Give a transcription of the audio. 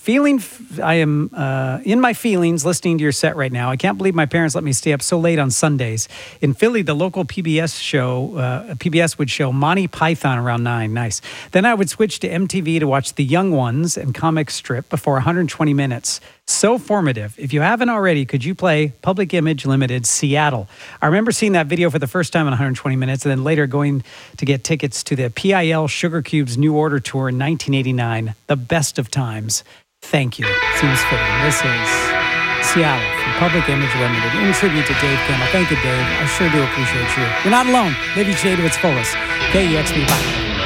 I am in my feelings listening to your set right now. I can't believe my parents let me stay up so late on Sundays. In Philly, the local PBS would show Monty Python around 9. Nice. Then I would switch to MTV to watch The Young Ones and comic strip before 120 minutes. So formative. If you haven't already, could you play Public Image Limited Seattle? I remember seeing that video for the first time in 120 minutes and then later going to get tickets to the PIL Sugar Cube's New Order tour in 1989. The best of times. Thank you. Seems fitting. This is Seattle from Public Image Limited in tribute to Dave Campbell. Thank you, Dave. I sure do appreciate you. You're not alone. Live each day to its fullest. KEXP. Bye.